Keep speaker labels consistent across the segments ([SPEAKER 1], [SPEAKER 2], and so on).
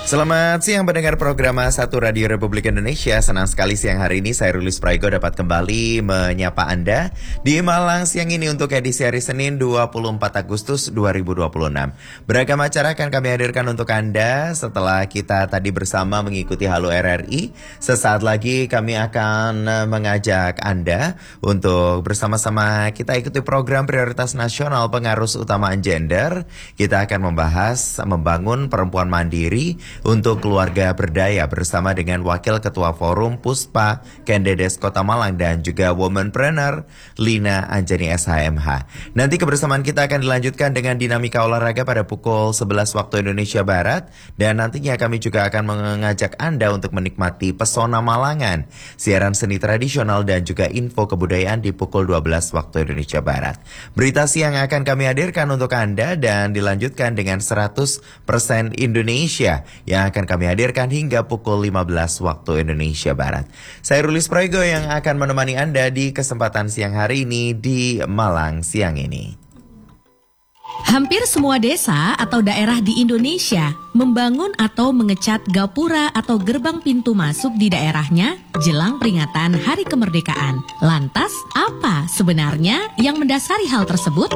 [SPEAKER 1] Selamat siang pendengar program Satu Radio Republik Indonesia. Senang sekali siang hari ini saya Rulis Praigo dapat kembali menyapa Anda di Malang siang ini untuk edisi hari Senin 24 Agustus 2026. Beragam acara akan kami hadirkan untuk Anda setelah kita tadi bersama mengikuti Halo RRI. Sesaat lagi kami akan mengajak Anda untuk bersama-sama kita ikuti program prioritas nasional pengarus utamaan gender. Kita akan membahas membangun perempuan mandiri untuk keluarga berdaya bersama dengan Wakil Ketua Forum Puspa Kendedes Kota Malang dan juga Womanpreneur Lina Anjani SHMH. Nanti kebersamaan kita akan dilanjutkan dengan dinamika olahraga pada pukul 11 waktu Indonesia Barat dan nantinya kami juga akan mengajak Anda untuk menikmati pesona Malangan, siaran seni tradisional dan juga info kebudayaan di pukul 12 waktu Indonesia Barat. Berita siang akan kami hadirkan untuk Anda dan dilanjutkan dengan 100% Indonesia yang akan kami hadirkan hingga pukul 15 waktu Indonesia Barat. Saya Rulis Praigo yang akan menemani Anda di kesempatan siang hari ini di Malang siang ini.
[SPEAKER 2] Hampir semua desa atau daerah di Indonesia membangun atau mengecat gapura atau gerbang pintu masuk di daerahnya jelang peringatan Hari Kemerdekaan. Lantas, apa sebenarnya yang mendasari hal tersebut?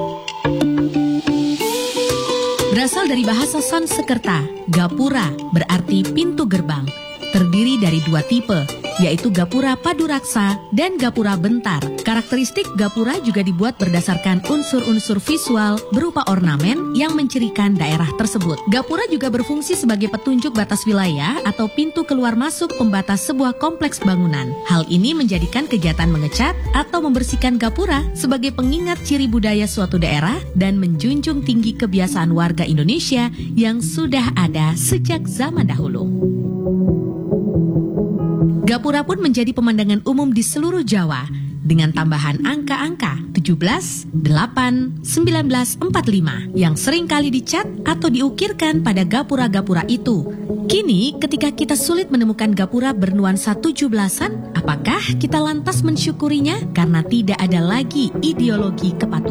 [SPEAKER 2] Berasal dari bahasa Sanskerta, gapura berarti pintu gerbang. Terdiri dari dua tipe, yaitu gapura paduraksa dan gapura bentar. Karakteristik gapura juga dibuat berdasarkan unsur-unsur visual berupa ornamen yang mencirikan daerah tersebut. Gapura juga berfungsi sebagai petunjuk batas wilayah atau pintu keluar masuk pembatas sebuah kompleks bangunan. Hal ini menjadikan kegiatan mengecat atau membersihkan gapura sebagai pengingat ciri budaya suatu daerah dan menjunjung tinggi kebiasaan warga Indonesia yang sudah ada sejak zaman dahulu. Gapura pun menjadi pemandangan umum di seluruh Jawa dengan tambahan angka-angka 17, 8, 19, 45 yang sering kali dicat atau diukirkan pada gapura-gapura itu. Kini ketika kita sulit menemukan gapura bernuansa 17-an, apakah kita lantas mensyukurinya karena tidak ada lagi ideologi kepatuhan?